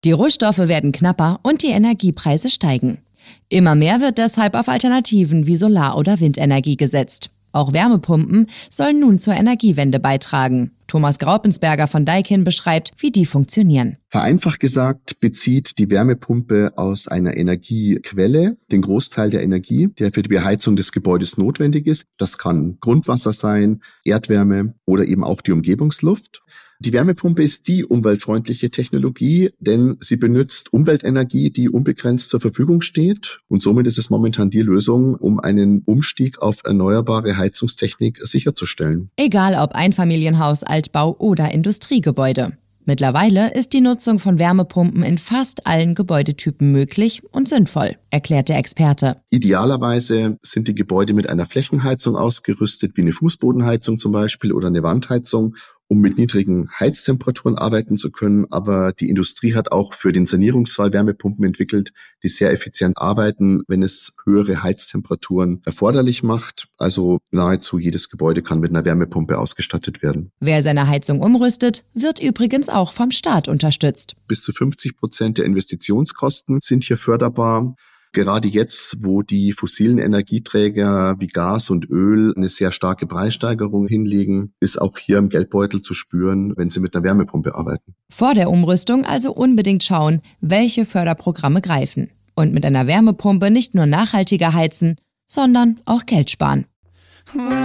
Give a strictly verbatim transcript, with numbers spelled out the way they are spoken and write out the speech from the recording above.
Die Rohstoffe werden knapper und die Energiepreise steigen. Immer mehr wird deshalb auf Alternativen wie Solar- oder Windenergie gesetzt. Auch Wärmepumpen sollen nun zur Energiewende beitragen. Thomas Graupensberger von Daikin beschreibt, wie die funktionieren. Vereinfacht gesagt bezieht die Wärmepumpe aus einer Energiequelle den Großteil der Energie, der für die Beheizung des Gebäudes notwendig ist. Das kann Grundwasser sein, Erdwärme oder eben auch die Umgebungsluft. Die Wärmepumpe ist die umweltfreundliche Technologie, denn sie benutzt Umweltenergie, die unbegrenzt zur Verfügung steht. Und somit ist es momentan die Lösung, um einen Umstieg auf erneuerbare Heizungstechnik sicherzustellen. Egal ob Einfamilienhaus, Altbau oder Industriegebäude. Mittlerweile ist die Nutzung von Wärmepumpen in fast allen Gebäudetypen möglich und sinnvoll, erklärt der Experte. Idealerweise sind die Gebäude mit einer Flächenheizung ausgerüstet, wie eine Fußbodenheizung zum Beispiel oder eine Wandheizung, um mit niedrigen Heiztemperaturen arbeiten zu können. Aber die Industrie hat auch für den Sanierungsfall Wärmepumpen entwickelt, die sehr effizient arbeiten, wenn es höhere Heiztemperaturen erforderlich macht. Also nahezu jedes Gebäude kann mit einer Wärmepumpe ausgestattet werden. Wer seine Heizung umrüstet, wird übrigens auch vom Staat unterstützt. Bis zu fünfzig Prozent der Investitionskosten sind hier förderbar. Gerade jetzt, wo die fossilen Energieträger wie Gas und Öl eine sehr starke Preissteigerung hinlegen, ist auch hier im Geldbeutel zu spüren, wenn Sie mit einer Wärmepumpe arbeiten. Vor der Umrüstung also unbedingt schauen, welche Förderprogramme greifen. Und mit einer Wärmepumpe nicht nur nachhaltiger heizen, sondern auch Geld sparen.